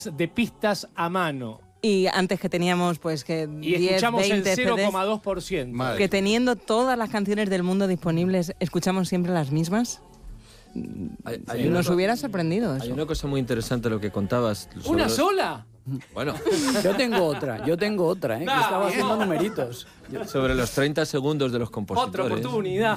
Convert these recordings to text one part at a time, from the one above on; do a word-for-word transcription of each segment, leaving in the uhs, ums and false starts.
de pistas a mano. Y antes que teníamos pues que y diez, escuchamos veinte el cero C Ds, coma dos por ciento. Madre. que teniendo todas las canciones del mundo disponibles, ¿escuchamos siempre las mismas? Hay, hay Nos una, hubiera sorprendido eso. hay una cosa muy interesante lo que contabas. sobre ¿Una los- sola? Bueno, Yo tengo otra, yo tengo otra, ¿eh? Que Nah, estaba no. haciendo numeritos. sobre los treinta segundos de los Otra compositores. oportunidad.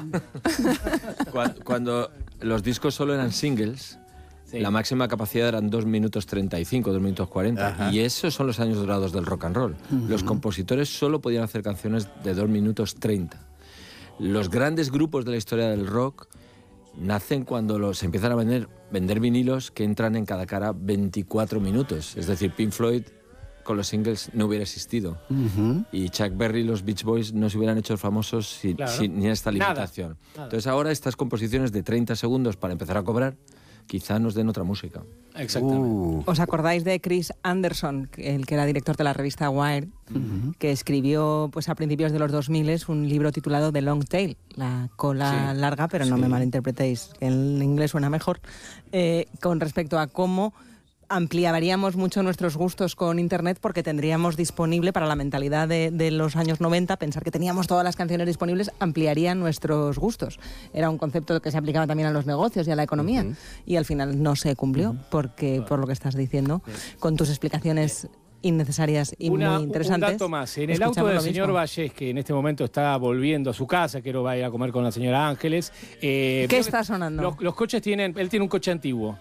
Cua- Cuando los discos solo eran singles, Sí. la máxima capacidad eran dos minutos treinta y cinco, dos minutos cuarenta. Ajá. Y esos son los años dorados del rock and roll. Los compositores solo podían hacer canciones de dos minutos treinta. Los grandes grupos de la historia del rock nacen cuando los empiezan a vender, vender vinilos que entran en cada cara veinticuatro minutos. Es decir, Pink Floyd con los singles no hubiera existido. Ujú. Y Chuck Berry y los Beach Boys no se hubieran hecho famosos sin, Claro. sin ni esta Nada, limitación. nada. Entonces ahora estas composiciones de treinta segundos para empezar a cobrar, quizá nos den otra música. Exactamente. Uh, ¿Os acordáis de Chris Anderson, el que era director de la revista Wired, que escribió pues a principios de los dos mil un libro titulado The Long Tail, la cola Sí. larga, pero no me malinterpretéis, que en inglés suena mejor, eh, con respecto a cómo ampliaríamos mucho nuestros gustos con Internet porque tendríamos disponible para la mentalidad de, de los años noventa, pensar que teníamos todas las canciones disponibles ampliaría nuestros gustos. Era un concepto que se aplicaba también a los negocios y a la economía uh-huh. y al final no se cumplió uh-huh. porque, por lo que estás diciendo, con tus explicaciones innecesarias y Una, muy interesantes. Un dato más. En el auto del señor Vallés, que en este momento está volviendo a su casa, quiero va a ir a comer con la señora Ángeles. Eh, ¿Qué está sonando? Los, los coches tienen... Él tiene un coche antiguo.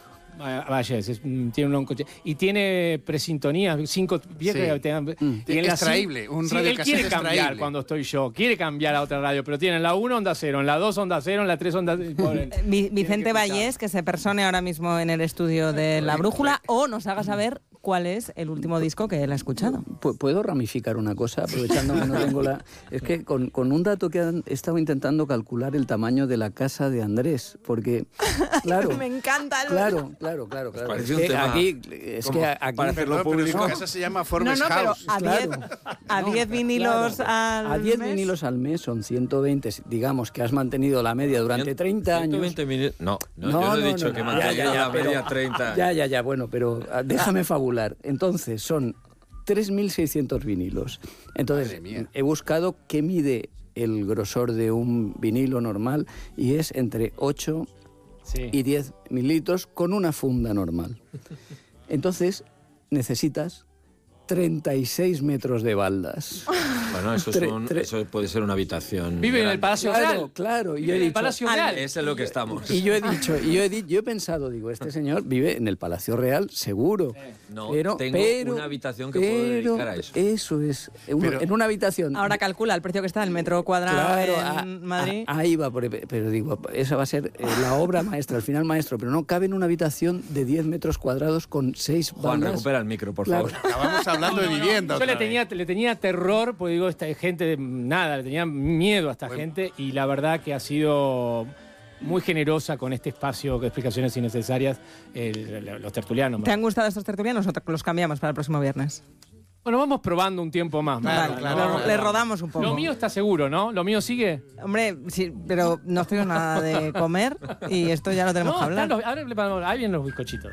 Vallés, es, tiene un coche. Y tiene presintonía, cinco... Sí. Que tengan, mm. y en extraíble, la, un sí, radio él quiere cambiar extraíble. cuando estoy yo, quiere cambiar a otra radio, pero tiene en la uno onda cero, en la dos onda cero, en la tres onda cero. Vicente Vallés, que se persone ahora mismo en el estudio de La Brújula o nos haga saber cuál es el último disco que él ha escuchado. ¿Puedo ramificar una cosa, aprovechando que no tengo la...? Es que con, con un dato que han estado intentando calcular el tamaño de la casa de Andrés, porque, claro... Me encanta. El... Claro, claro, claro, claro. Parece Es un que tema aquí... Es que aquí para hacerlo Perdón, pero público. su casa se llama Forbes no, no, House. pero a Claro. diez, a No, diez vinilos claro. al A diez mes. vinilos al mes son ciento veinte, digamos que has mantenido la media durante treinta años. ciento veinte mil... No, no, No, yo no he no, dicho no, que no. mantenga Ya, ya, ya, la pero- media treinta. Ya, ya, ya, bueno, pero ah, déjame fabular. Entonces, son tres mil seiscientos vinilos. Entonces, Madre mía. he buscado qué mide el grosor de un vinilo normal y es entre ocho Sí. y diez mililitros con una funda normal. Entonces, necesitas treinta y seis metros de baldas. Bueno, eso, Tre- son, tre- eso puede ser una habitación. Vive en el grande. Palacio Claro, Real. claro. Y Vive yo he en el dicho, Palacio Real. Eso es lo que estamos. Y yo he dicho, y yo he, di- yo he pensado, digo, este señor vive en el Palacio Real, seguro. No, pero, tengo pero, una habitación que puedo pero dedicar a eso. Eso es. Uno- Pero- en una habitación. Ahora calcula el precio que está el metro cuadrado Claro, en a- Madrid. a- ahí va, por- pero digo, esa va a ser eh, la obra maestra, el final maestro, pero no cabe en una habitación de diez metros cuadrados con seis Juan, bandas. recupera el micro, por Claro. favor. Acabamos hablando de vivienda. Yo otra le vez. tenía, le tenía terror, porque digo, esta gente, de nada, le tenía miedo a esta Bueno. gente y la verdad que ha sido muy generosa con este espacio de explicaciones innecesarias el- los tertulianos. ¿Te han gustado estos tertulianos o te- los cambiamos para el próximo viernes? Bueno, vamos probando un tiempo más. Claro, Vale, claro, vamos claro. Le probando. rodamos un poco. Lo mío está seguro, ¿no? ¿Lo mío sigue? Hombre, sí, pero no estoy en nada de comer y esto ya lo tenemos No, que hablar. están los- ahora le vamos- ahí vienen los bizcochitos.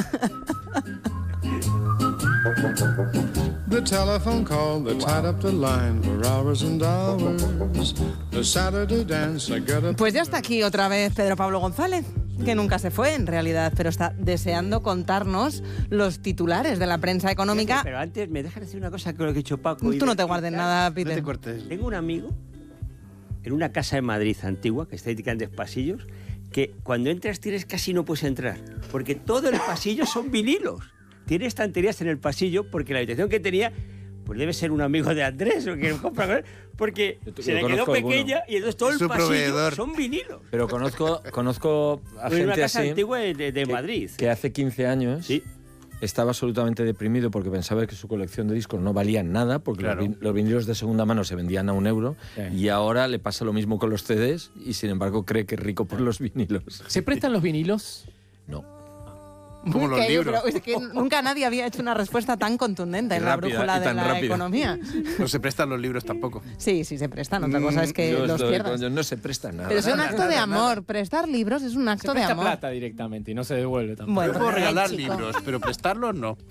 The telephone call that tied up the line for hours and hours. The Saturday dance, I got up. Pues ya está aquí otra vez Pedro Pablo González, que nunca se fue en realidad, pero está deseando contarnos los titulares de la prensa económica. Pero antes, ¿me dejas decir una cosa que lo que he dicho Paco? y Tú no de- te guardes nada, No Peter. te cortes. Tengo un amigo en una casa en Madrid antigua, que está en grandes pasillos, que cuando entras tienes casi no puedes entrar, porque todo el pasillo son vinilos. Tiene estanterías en el pasillo porque la habitación que tenía, pues debe ser un amigo de Andrés o que compra con él, porque Yo te- se yo le quedó conozco alguno. pequeña y entonces todo el Su pasillo proveedor. son vinilos. Pero conozco, conozco a En una gente casa así antigua de, de- de que, Madrid. que hace quince años Sí. estaba absolutamente deprimido porque pensaba que su colección de discos no valía nada, porque Claro. los, vin- los vinilos de segunda mano se vendían a un euro, Sí. y ahora le pasa lo mismo con los C Ds y sin embargo cree que es rico por los vinilos. ¿Se prestan los vinilos? No. Como los Que yo libros. creo- es que nunca nadie había hecho una respuesta tan contundente Y en la rápida, brújula y de tan la rápida. economía. No se prestan los libros tampoco. Sí, sí se prestan. Otra cosa es que Yo los estoy- pierdas. coño, no se presta nada. Pero es un Nada, acto de nada, amor. Prestar libros es un Se acto de presta amor. plata directamente y no se devuelve tampoco. Bueno, Yo puedo pero, regalar chico. libros, pero prestarlos no.